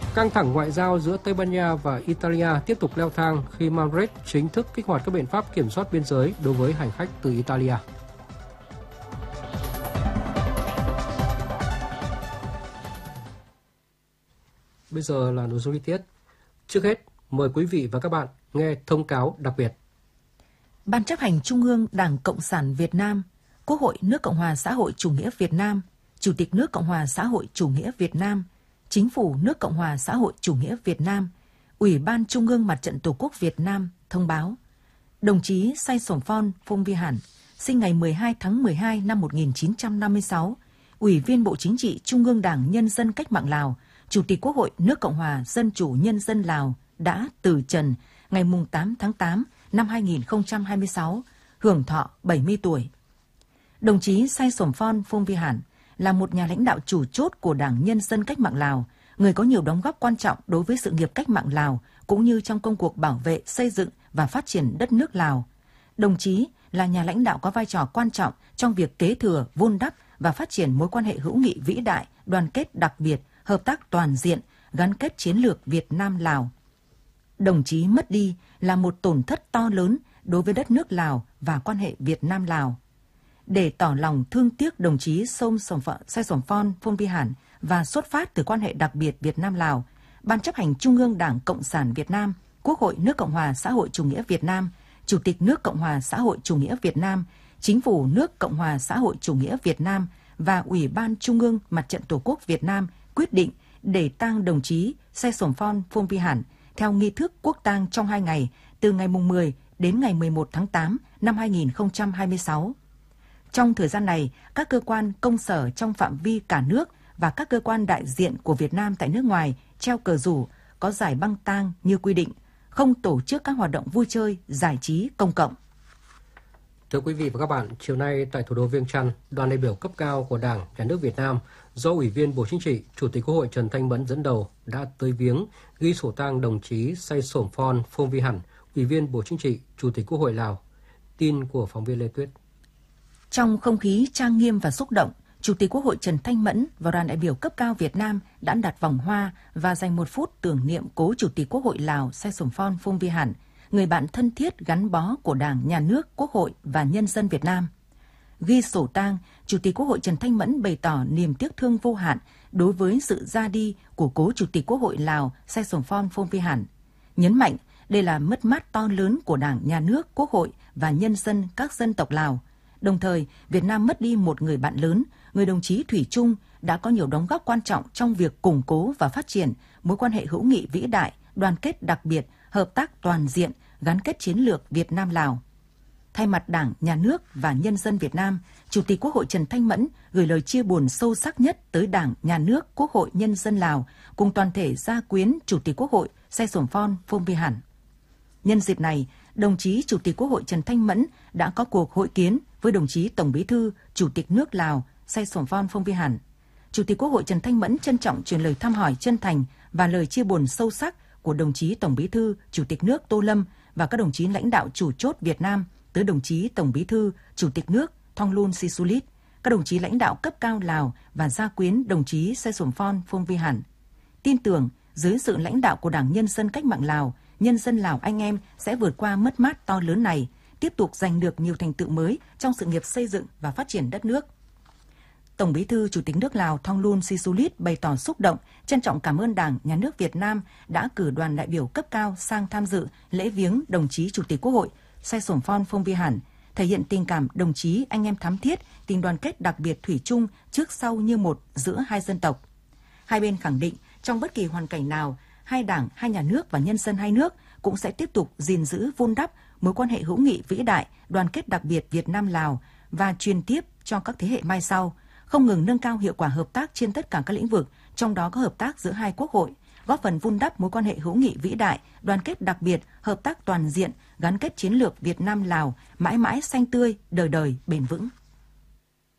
Căng thẳng ngoại giao giữa Tây Ban Nha và Italia tiếp tục leo thang khi Madrid chính thức kích hoạt các biện pháp kiểm soát biên giới đối với hành khách từ Italia. Bây giờ là nội dung chi tiết. Trước hết, mời quý vị và các bạn nghe thông cáo đặc biệt. Ban chấp hành Trung ương Đảng Cộng sản Việt Nam, Quốc hội nước Cộng hòa xã hội chủ nghĩa Việt Nam, Chủ tịch nước Cộng hòa xã hội chủ nghĩa Việt Nam, Chính phủ nước Cộng hòa xã hội chủ nghĩa Việt Nam, Ủy ban Trung ương Mặt trận Tổ quốc Việt Nam thông báo đồng chí Say Sổm Phon Phong Vi Hản, sinh ngày 12 tháng 12 năm 1956, Ủy viên Bộ Chính trị Trung ương Đảng Nhân dân Cách mạng Lào, Chủ tịch Quốc hội nước Cộng hòa Dân chủ Nhân dân Lào đã từ trần ngày 8 tháng 8 năm 2026, hưởng thọ 70 tuổi. Đồng chí Say Sổm Phon Phong Vi Hản là một nhà lãnh đạo chủ chốt của Đảng Nhân dân Cách mạng Lào, người có nhiều đóng góp quan trọng đối với sự nghiệp cách mạng Lào, cũng như trong công cuộc bảo vệ, xây dựng và phát triển đất nước Lào. Đồng chí là nhà lãnh đạo có vai trò quan trọng trong việc kế thừa, vun đắp và phát triển mối quan hệ hữu nghị vĩ đại, đoàn kết đặc biệt, hợp tác toàn diện, gắn kết chiến lược Việt Nam-Lào. Đồng chí mất đi là một tổn thất to lớn đối với đất nước Lào và quan hệ Việt Nam-Lào. Để tỏ lòng thương tiếc đồng chí Say Sổm Phon Phong Vi Hản và xuất phát từ quan hệ đặc biệt Việt Nam-Lào, Ban chấp hành Trung ương Đảng Cộng sản Việt Nam, Quốc hội nước Cộng hòa xã hội chủ nghĩa Việt Nam, Chủ tịch nước Cộng hòa xã hội chủ nghĩa Việt Nam, Chính phủ nước Cộng hòa xã hội chủ nghĩa Việt Nam và Ủy ban Trung ương Mặt trận Tổ quốc Việt Nam quyết định để tang đồng chí Say Sổm Phon Phong Vi Hản theo nghi thức quốc tang trong 2 ngày, từ ngày 10 đến ngày 11 tháng 8 năm 2026. Trong thời gian này, các cơ quan công sở trong phạm vi cả nước và các cơ quan đại diện của Việt Nam tại nước ngoài treo cờ rủ, có giải băng tang như quy định, không tổ chức các hoạt động vui chơi, giải trí công cộng. Thưa quý vị và các bạn, chiều nay tại thủ đô Viêng Chăn, đoàn đại biểu cấp cao của Đảng, Nhà nước Việt Nam do Ủy viên Bộ Chính trị, Chủ tịch Quốc hội Trần Thanh Mẫn dẫn đầu đã tới viếng, ghi sổ tang đồng chí Say Sổm Phon Phong Vi Hản, Ủy viên Bộ Chính trị, Chủ tịch Quốc hội Lào. Tin của phóng viên Lê Tuyết. Trong không khí trang nghiêm và xúc động, Chủ tịch Quốc hội Trần Thanh Mẫn và đoàn đại biểu cấp cao Việt Nam đã đặt vòng hoa và dành 1 phút tưởng niệm cố Chủ tịch Quốc hội Lào Say Sổm Phon Phong Vi Hản, người bạn thân thiết gắn bó của Đảng, Nhà nước, Quốc hội và nhân dân Việt Nam. Ghi sổ tang, Chủ tịch Quốc hội Trần Thanh Mẫn bày tỏ niềm tiếc thương vô hạn đối với sự ra đi của cố Chủ tịch Quốc hội Lào Say Sổm Phon Phong Vi Hản, nhấn mạnh đây là mất mát to lớn của Đảng, Nhà nước, Quốc hội và nhân dân các dân tộc Lào. Đồng thời, Việt Nam mất đi một người bạn lớn, người đồng chí thủy chung đã có nhiều đóng góp quan trọng trong việc củng cố và phát triển mối quan hệ hữu nghị vĩ đại, đoàn kết đặc biệt, hợp tác toàn diện, gắn kết chiến lược Việt Nam-Lào. Thay mặt Đảng, Nhà nước và nhân dân Việt Nam, Chủ tịch Quốc hội Trần Thanh Mẫn gửi lời chia buồn sâu sắc nhất tới Đảng, Nhà nước, Quốc hội, nhân dân Lào cùng toàn thể gia quyến Chủ tịch Quốc hội Say Sổm Phon Phong Vi Hản. Nhân dịp này, đồng chí Chủ tịch Quốc hội Trần Thanh Mẫn đã có cuộc hội kiến với đồng chí Tổng Bí thư, Chủ tịch nước Lào Say Sổm Phon Phong Vi Hản. Chủ tịch Quốc hội Trần Thanh Mẫn trân trọng truyền lời thăm hỏi chân thành và lời chia buồn sâu sắc của đồng chí Tổng Bí thư, Chủ tịch nước Tô Lâm và các đồng chí lãnh đạo chủ chốt Việt Nam tới đồng chí Tổng Bí thư, Chủ tịch nước Thongloun Sisoulith, các đồng chí lãnh đạo cấp cao Lào và gia quyến đồng chí Say Sổm Phon Phong Vi Hản. Tin tưởng dưới sự lãnh đạo của Đảng Nhân dân Cách mạng Lào, nhân dân Lào anh em sẽ vượt qua mất mát to lớn này, tiếp tục giành được nhiều thành tựu mới trong sự nghiệp xây dựng và phát triển đất nước. Tổng Bí thư Chủ tịch nước Lào Thongloun Sisoulith bày tỏ xúc động, trân trọng cảm ơn Đảng, Nhà nước Việt Nam đã cử đoàn đại biểu cấp cao sang tham dự lễ viếng đồng chí Chủ tịch Quốc hội Say Sổm Phon Phong Vi Hản, thể hiện tình cảm đồng chí anh em thắm thiết, tình đoàn kết đặc biệt thủy chung trước sau như một giữa hai dân tộc. Hai bên khẳng định trong bất kỳ hoàn cảnh nào, hai Đảng, hai Nhà nước và nhân dân hai nước cũng sẽ tiếp tục gìn giữ vun đắp mối quan hệ hữu nghị vĩ đại, đoàn kết đặc biệt Việt Nam-Lào và truyền tiếp cho các thế hệ mai sau, không ngừng nâng cao hiệu quả hợp tác trên tất cả các lĩnh vực, trong đó có hợp tác giữa hai quốc hội, góp phần vun đắp mối quan hệ hữu nghị vĩ đại, đoàn kết đặc biệt, hợp tác toàn diện, gắn kết chiến lược Việt Nam-Lào mãi mãi xanh tươi, đời đời bền vững.